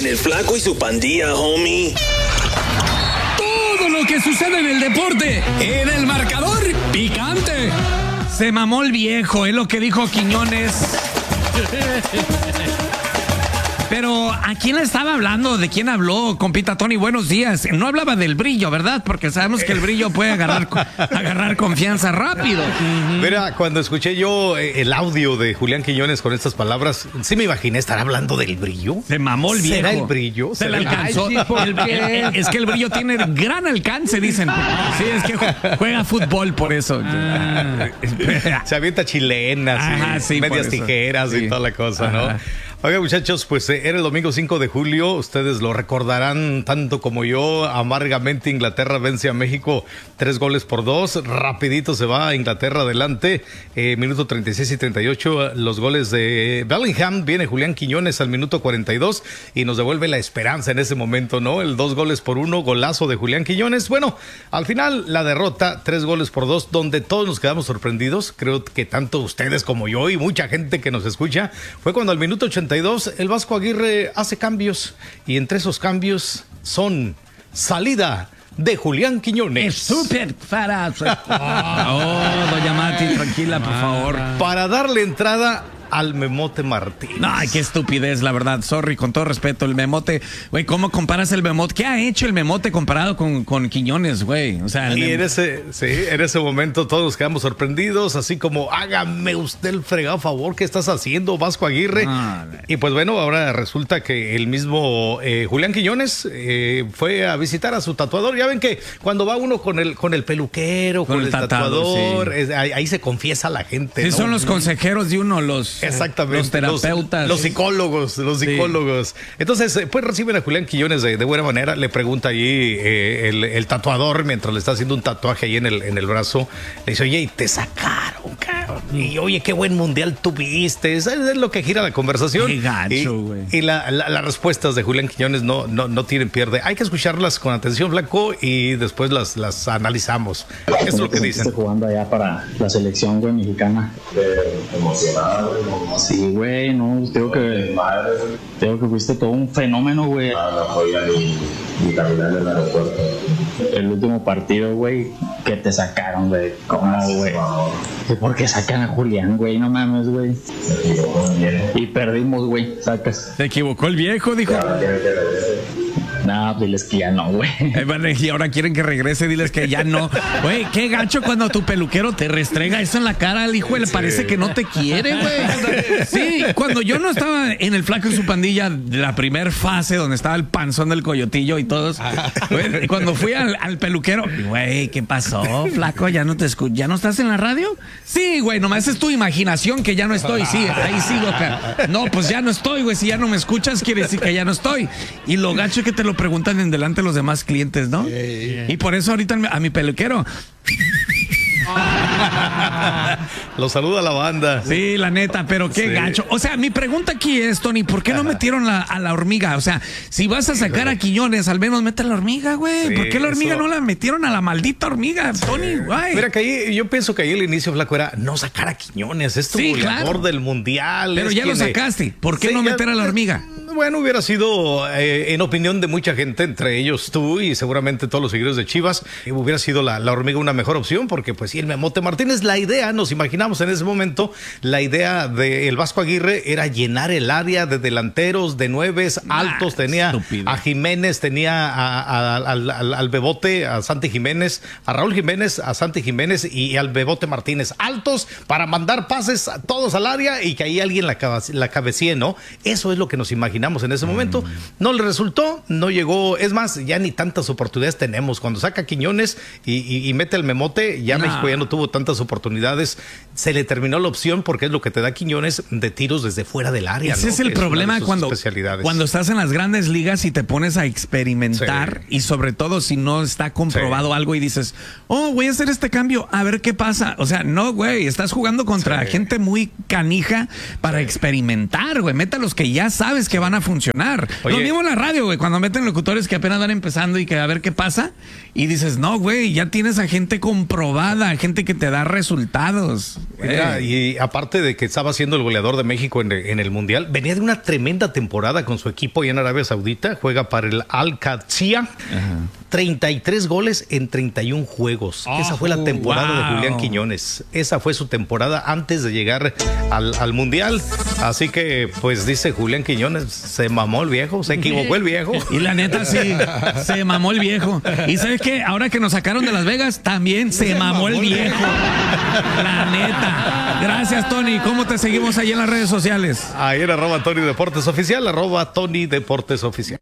En el Flaco y su pandilla, homie. Todo lo que sucede en el deporte, en el marcador picante. Se mamó el viejo, es lo que dijo Quiñones. Pero ¿a quién le estaba hablando? ¿De quién habló, compita Tony? Buenos días. No hablaba del brillo, ¿verdad? Porque sabemos que el brillo puede agarrar confianza rápido. Mira, cuando escuché yo el audio de Julián Quiñones con estas palabras, sí me imaginé estar hablando del brillo. Se mamó el viejo. ¿Será el brillo? Se le alcanzó. Es que el brillo tiene gran alcance, dicen. Sí, es que juega fútbol por eso. Se avienta chilenas, y medias tijeras y toda la cosa, ¿no? Oiga, muchachos, pues era el domingo 5 de julio, ustedes lo recordarán tanto como yo, amargamente Inglaterra vence a México 3-2, rapidito se va a Inglaterra adelante, minuto 36 y 38, los goles de Bellingham, viene Julián Quiñones al minuto 42 y nos devuelve la esperanza en ese momento, ¿no? El 2-1, golazo de Julián Quiñones. Bueno, al final la derrota, 3-2, donde todos nos quedamos sorprendidos, creo que tanto ustedes como yo y mucha gente que nos escucha, fue cuando al minuto 82 el Vasco Aguirre hace cambios y entre esos cambios son salida de Julián Quiñones. Es súper para... doña Mati, tranquila, por favor. Para darle entrada al Memote Martínez. Ay, qué estupidez, la verdad. Sorry, con todo respeto, el Memote. Güey, ¿cómo comparas el Memote? ¿Qué ha hecho el Memote comparado con Quiñones, güey? O sea, y en ese momento todos nos quedamos sorprendidos, así como, hágame usted el fregado favor, ¿qué estás haciendo, Vasco Aguirre? Y pues bueno, ahora resulta que el mismo Julián Quiñones fue a visitar a su tatuador. Ya ven que cuando va uno con el peluquero, con el tatuador, sí. Ahí se confiesa la gente. Sí, ¿no? son los consejeros de uno, exactamente. Los terapeutas. Los psicólogos. Sí. Entonces, pues reciben a Julián Quiñones de buena manera. Le pregunta allí el tatuador, mientras le está haciendo un tatuaje ahí en el brazo. Le dice, oye, y te sacaron, cabrón. Y oye, qué buen mundial tuviste. Es lo que gira la conversación. Qué gacho, güey. Y las respuestas de Julián Quiñones no tienen pierde. Hay que escucharlas con atención, Flaco, y después las analizamos. Esto es lo que dicen. Estoy jugando allá para la selección, güey, mexicana. Emocionado, güey. Sí, güey, no, tengo que fuiste todo un fenómeno, güey. No podía ni caminar en el aeropuerto. El último partido, güey, que te sacaron, güey. ¿Cómo, güey? ¿Por qué sacan a Julián, güey? No mames, güey. Y perdimos, güey, sacas. Se equivocó el viejo, dijo. No, diles que ya no, güey. Y ahora quieren que regrese, diles que ya no. Güey, qué gacho cuando tu peluquero te restrega eso en la cara al hijo, le parece que no te quiere, güey. Sí, cuando yo no estaba en el Flaco y su pandilla de la primer fase, donde estaba el panzón del coyotillo y todos, güey, cuando fui al peluquero, güey, ¿qué pasó, Flaco? ¿Ya no te escucho? ¿Ya no estás en la radio? Sí, güey, nomás es tu imaginación que ya no estoy. Sí, ahí sigo acá. No, pues ya no estoy, güey. Si ya no me escuchas, quiere decir que ya no estoy. Y lo gacho es que te lo preguntan en delante de los demás clientes, ¿no? Y por eso ahorita a mi peluquero lo saluda la banda. Sí, la neta, pero qué gacho. O sea, mi pregunta aquí es, Tony, ¿por qué no metieron a la hormiga? O sea, si vas a sacar a Quiñones, al menos mete a la hormiga, güey. Sí, ¿por qué la hormiga no la metieron a la maldita hormiga, Tony? Güey. Mira, que ahí, yo pienso que ahí el inicio, Flaco, era no sacar a Quiñones. Es tu goleador del mundial. Pero ya lo sacaste. ¿Por qué no meter a la hormiga? Bueno, hubiera sido, en opinión de mucha gente, entre ellos tú y seguramente todos los seguidores de Chivas, hubiera sido la hormiga una mejor opción, porque pues sí, el Memote Martínez, la idea, nos imaginamos en ese momento, la idea del Vasco Aguirre era llenar el área de delanteros, de nueves, altos, tenía estúpido. A Jiménez, tenía al Bebote, a Santi Jiménez, a Raúl Jiménez, a Santi Jiménez y al Bebote Martínez, altos para mandar pases todos al área y que ahí alguien la cabecee, ¿no? Eso es lo que nos imaginamos en ese momento. No le resultó, no llegó, es más, ya ni tantas oportunidades tenemos. Cuando saca Quiñones y mete el Memote, ya México ya no tuvo tantas oportunidades. Se le terminó la opción porque es lo que te da Quiñones de tiros desde fuera del área. Ese es el problema cuando estás en las grandes ligas y te pones a experimentar y sobre todo si no está comprobado algo y dices, oh, voy a hacer este cambio, a ver qué pasa. O sea, no, güey, estás jugando contra gente muy canija para experimentar, güey. Meta los que ya sabes que van van a funcionar. Oye. Lo mismo en la radio, güey, cuando meten locutores que apenas van empezando y que a ver qué pasa, y dices, no, güey, ya tienes a gente comprobada, gente que te da resultados. Mira, y aparte de que estaba siendo el goleador de México en el Mundial, venía de una tremenda temporada con su equipo allá en Arabia Saudita, juega para el Al-Qadsiya, 33 goles en 31 juegos. Esa fue la temporada de Julián Quiñones. Esa fue su temporada antes de llegar al Mundial. Así que, pues dice Julián Quiñones, se mamó el viejo, se equivocó el viejo. Y la neta sí, se mamó el viejo. Y ¿sabes qué? Ahora que nos sacaron de Las Vegas, también se mamó el viejo. La neta. Gracias, Tony. ¿Cómo te seguimos ahí en las redes sociales? Ahí en @Tony Deportes Oficial, @Tony Deportes Oficial.